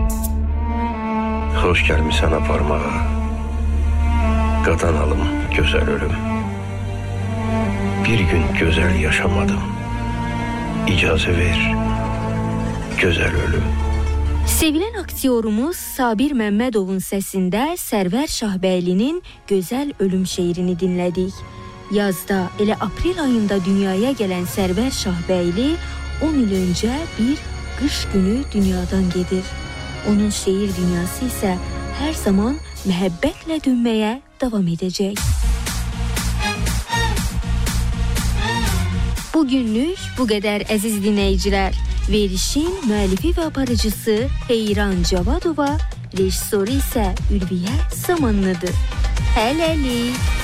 Xoş gəlmisən aparmağa, qadanalım gözəl ölüm. Bir gün gözəl yaşamadım, icazə ver, gözəl ölüm. Sevilən aktyorumuz Sabir Məmmədovun səsində Sərvər Şahbəylinin Gözəl Ölüm şeirini dinlədik. Yazda, elə aprel ayında dünyaya gələn Sərvər Şahbəyli 10 il öncə bir qış günü dünyadan gedir. Onun şeir dünyası isə hər zaman məhəbbətlə dönməyə davam edəcək. Bugünlük bu qədər əziz dinləyicilər. Verişin müəllifi və aparıcısı Heyran Cavadova, rejissoru isə Ülviyə Samanlıdır. Hələlik.